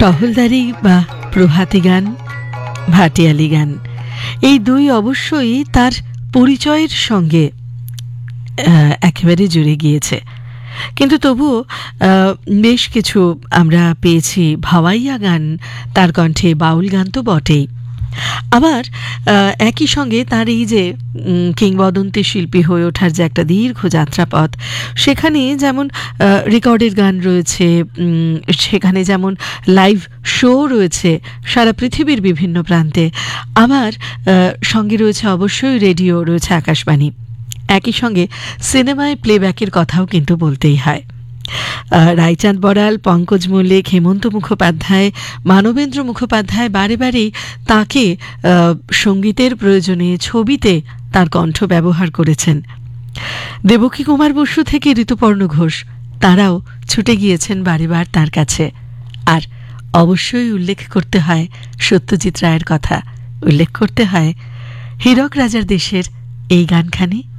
টহলদারি বা প্রভাতী গান, ভাটিয়ালি গান, এই দুই অবশ্যই তার পরিচয়ের সঙ্গে একেবারে জুড়ে গিয়েছে। কিন্তু তবুও বেশ কিছু আমরা পেয়েছি ভাওয়াইয়া গান, তার কণ্ঠে বাউল গান তো বটেই। আবার একই সঙ্গে তার এই যে কিংবদন্তি শিল্পী হয়ে ওঠার যে একটা দীর্ঘ যাত্রাপথ, সেখানে যেমন রেকর্ডের গান রয়েছে, সেখানে যেমন লাইভ শো রয়েছে সারা পৃথিবীর বিভিন্ন প্রান্তে, আবার সঙ্গে রয়েছে অবশ্যই রেডিও, রয়েছে আকাশবাণী। একই সঙ্গে সিনেমায় প্লেব্যাকের কথাও কিন্তু বলতেই হয়। রায়চাঁদ বড়াল, পঙ্কজ মল্লিক, হেমন্ত মুখোপাধ্যায়, মানবেন্দ্র মুখোপাধ্যায় বারে বারেই তাঁকে সঙ্গীতের প্রয়োজনে ছবিতে তার কণ্ঠ ব্যবহার করেছেন। দেবকী কুমার বসু থেকে ঋতুপর্ণ ঘোষ, তারাও ছুটে গিয়েছেন বারেবার তার কাছে। আর অবশ্যই উল্লেখ করতে হয় সত্যজিৎ রায়ের কথা, উল্লেখ করতে হয় হীরক রাজার দেশের এই গানখানি।